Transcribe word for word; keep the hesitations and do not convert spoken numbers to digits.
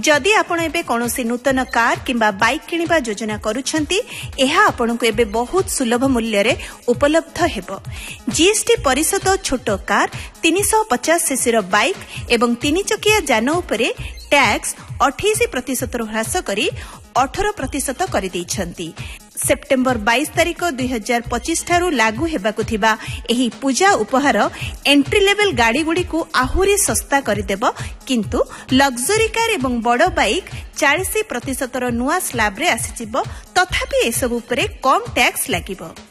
जदि आपण एबे कोनोसी नूतन कार किंबा बाइक किनिबा योजना करूछंती एहा आपणको एबे बहुत सुलभ मूल्य रे उपलब्ध हेबो। जीएसटी परिषद छोट कार तीन सौ पचास सीसी रो बाइक एवं तीन चकिया जान उपरे टैक्स अठासी प्रतिशत ह्रास करी अठारह प्रतिशत कर दैछंती। सेप्टेम्बर बाईस तारिख दुई हजार पच्चीस ठारू लागू हेबाकु थिबा एही पूजा उपहार एंट्री लेवल गाड़ी गुड़ी को आहुरी सस्ता करदेब, किंतु लग्जरी कार एवं बड़ बाइक चालीस प्रतिशत नुआ स्लैब रे आसीजिबो, तथापि एसबु उपरे कम टैक्स लागिबो।